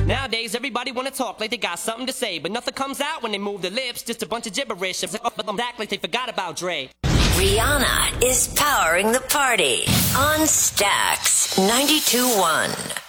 Nowadays, everybody wanna talk like they got something to say, but nothing comes out when they move their lips, just a bunch of gibberish. But them act like they forgot about Dre. Rihanna is powering the party on Stax 92.1.